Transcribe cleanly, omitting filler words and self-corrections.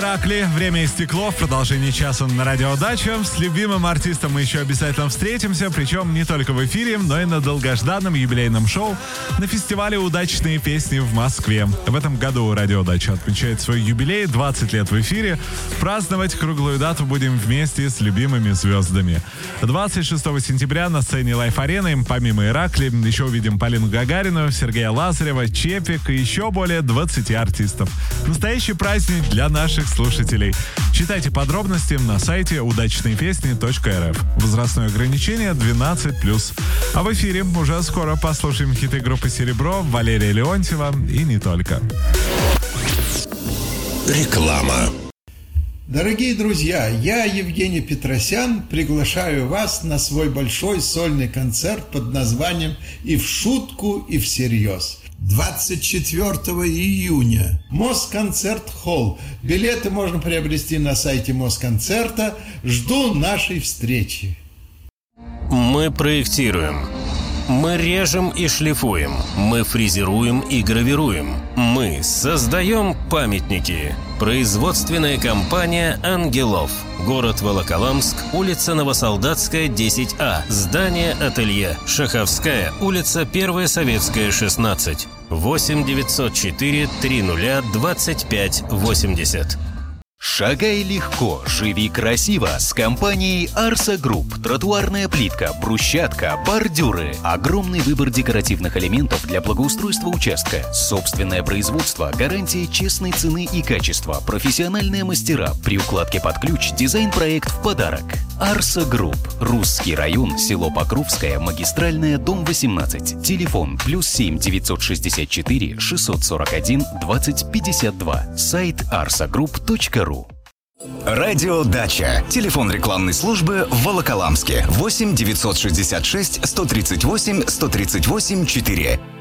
Иракли, время истекло. В продолжении часа на Радио Дача. С любимым артистом мы еще обязательно встретимся, причем не только в эфире, но и на долгожданном юбилейном шоу на фестивале «Удачные песни» в Москве. В этом году Радио Дача отмечает свой юбилей, 20 лет в эфире. Праздновать круглую дату будем вместе с любимыми звездами. 26 сентября на сцене Лайф-арены, помимо Иракли, еще увидим Полину Гагарину, Сергея Лазарева, Чепик и еще более 20 артистов. Настоящий праздник для наших слушателей. Читайте подробности на сайте удачнейпесни.рф. Возрастное ограничение 12+. А в эфире уже скоро послушаем хиты группы «Серебро», Валерия Леонтьева и не только. Реклама. Дорогие друзья, я, Евгений Петросян, приглашаю вас на свой большой сольный концерт под названием «И в шутку, и всерьез». 24 июня. Москонцерт-холл. Билеты можно приобрести на сайте Москонцерта. Жду нашей встречи. Мы проектируем. Мы режем и шлифуем. Мы фрезеруем и гравируем. Мы создаем памятники. Производственная компания «Ангелов». Город Волоколамск, улица Новосолдатская, 10А. Здание «Ателье». Шаховская, улица 1 Советская, 16. 8 904 30 25 80. Шагай легко, живи красиво с компанией Арса Групп. Тротуарная плитка, брусчатка, бордюры. Огромный выбор декоративных элементов для благоустройства участка. Собственное производство, гарантия честной цены и качества. Профессиональные мастера. При укладке под ключ дизайн-проект в подарок. Арса Групп. Русский район, село Покровское, магистральная, дом 18. Телефон +7 964 641 20 52. Сайт arsagroup.ru. Радио Дача. Телефон рекламной службы в Волоколамске. 8 966 138 138 4.